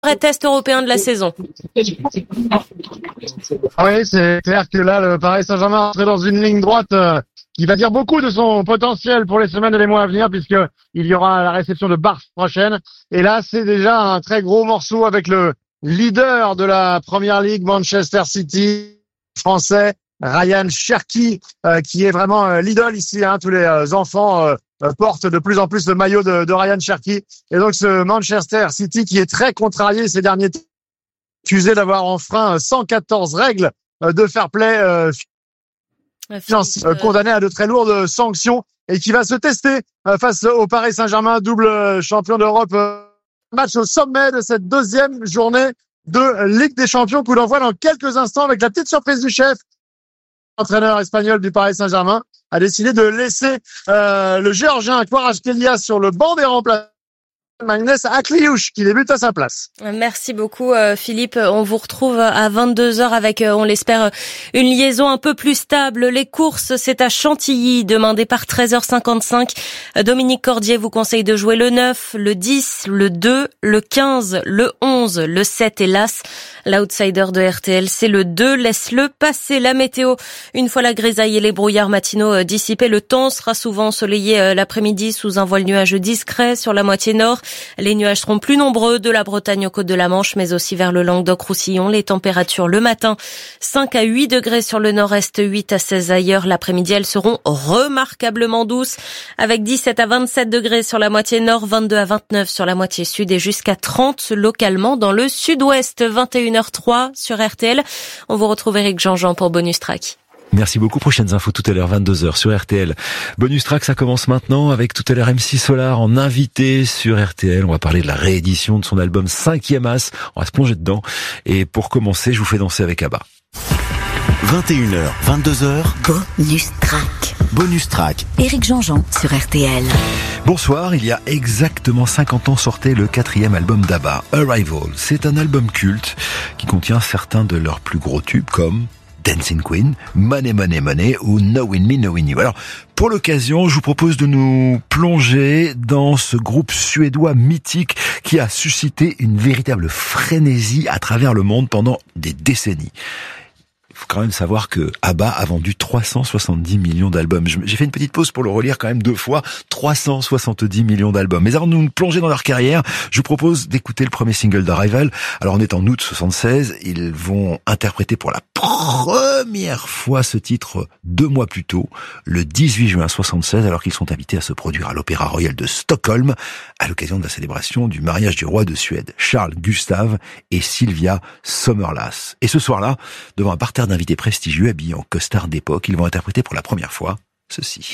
Vrai test européen de la saison. Oui, c'est clair que là, le Paris Saint-Germain est entré dans une ligne droite qui va dire beaucoup de son potentiel pour les semaines et les mois à venir, puisque il y aura la réception de Barça prochaine. Et là, c'est déjà un très gros morceau avec le leader de la Première Ligue, Manchester City, français, Ryan Cherki, qui est vraiment l'idole ici. Tous les enfants portent de plus en plus le maillot de Ryan Cherki. Et donc ce Manchester City qui est très contrarié ces derniers temps, accusé d'avoir enfreint 114 règles de fair play condamné à de très lourdes sanctions et qui va se tester face au Paris Saint-Germain, double champion d'Europe. Match au sommet de cette deuxième journée de Ligue des Champions, coup d'envoi dans quelques instants avec la petite surprise du chef. L'entraîneur espagnol du Paris Saint-Germain a décidé de laisser le Géorgien Kvaratskhelia sur le banc des remplaçants. Magnès Akliouche qui débute à sa place. Merci beaucoup Philippe. On vous retrouve à 22h avec, on l'espère, une liaison un peu plus stable. Les courses, c'est à Chantilly. Demain, départ 13h55. Dominique Cordier vous conseille de jouer le 9, le 10, le 2, le 15, le 11, le 7 et l'As. L'outsider de RTL, c'est le 2. Laisse-le passer. La météo, une fois la grisaille et les brouillards matinaux dissipés, le temps sera souvent ensoleillé l'après-midi sous un voile nuageux discret sur la moitié nord. Les nuages seront plus nombreux de la Bretagne aux côtes de la Manche, mais aussi vers le Languedoc-Roussillon. Les températures le matin, 5 à 8 degrés sur le nord-est, 8 à 16 ailleurs. L'après-midi, elles seront remarquablement douces, avec 17 à 27 degrés sur la moitié nord, 22 à 29 sur la moitié sud et jusqu'à 30 localement dans le sud-ouest. 21h03 sur RTL. On vous retrouve Éric Jean-Jean pour Bonus Track. Merci beaucoup. Prochaines infos tout à l'heure, 22h sur RTL. Bonus Track, ça commence maintenant avec tout à l'heure MC Solar en invité sur RTL. On va parler de la réédition de son album 5e As. On va se plonger dedans. Et pour commencer, je vous fais danser avec ABBA. 21h, 22h. Bonus Track. Bonus Track. Éric Jean-Jean sur RTL. Bonsoir, il y a exactement 50 ans sortait le 4e album d'ABBA, Arrival. C'est un album culte qui contient certains de leurs plus gros tubes comme Dancing Queen, Money Money Money ou Knowing Me Knowing You. Alors, pour l'occasion, je vous propose de nous plonger dans ce groupe suédois mythique qui a suscité une véritable frénésie à travers le monde pendant des décennies. Il faut quand même savoir que ABBA a vendu 370 millions d'albums. J'ai fait une petite pause pour le relire quand même 2 fois. 370 millions d'albums. Mais avant de nous plonger dans leur carrière, je vous propose d'écouter le premier single d'Arrival. Alors on est en août 76. Ils vont interpréter pour la première fois ce titre 2 mois plus tôt, le 18 juin 76, alors qu'ils sont invités à se produire à l'Opéra Royal de Stockholm à l'occasion de la célébration du mariage du roi de Suède, Charles Gustave et Sylvia Sommerlath. Et ce soir-là, devant un parterre d'invités prestigieux habillés en costard d'époque, ils vont interpréter pour la première fois ceci.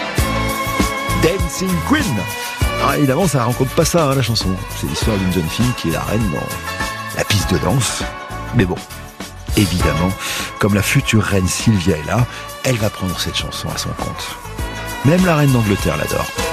Dancing Queen. Alors évidemment, ça raconte pas ça, la chanson. C'est l'histoire d'une jeune fille qui est la reine dans la piste de danse. Mais bon, évidemment, comme la future reine Sylvia est là, elle va prendre cette chanson à son compte. Même la reine d'Angleterre l'adore.